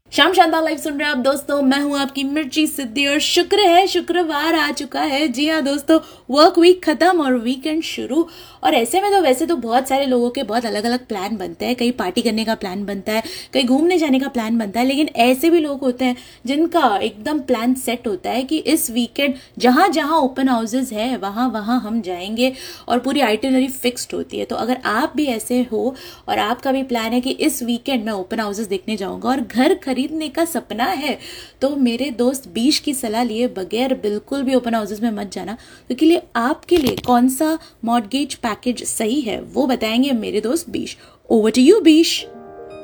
शाम शानदार लाइव सुन रहे हैं आप दोस्तों। मैं हूं आपकी मिर्ची सिद्धि और शुक्र है शुक्रवार आ चुका है। जी हाँ दोस्तों, वर्क वीक खत्म और वीकेंड शुरू। और ऐसे में तो वैसे तो बहुत सारे लोगों के बहुत अलग अलग प्लान बनते हैं। कहीं पार्टी करने का प्लान बनता है, कहीं घूमने जाने का प्लान बनता है, लेकिन ऐसे भी लोग होते हैं जिनका एकदम प्लान सेट होता है कि इस वीकेंड जहां जहां ओपन हाउसेज है वहां वहां हम जाएंगे और पूरी आइटिनरी फिक्स्ड होती है। तो अगर आप भी ऐसे हो और आपका भी प्लान है कि इस वीकेंड मैं ओपन हाउसेज देखने जाऊंगा और घर खरीदने का सपना है, तो मेरे दोस्त बीश की सलाह लिए बगैर बिल्कुल भी ओपन हाउसेज में मत जाना, क्योंकि आपके लिए कौन सा मॉर्गेज पैकेज सही है वो बताएंगे मेरे दोस्त बीश। Over to you बीश।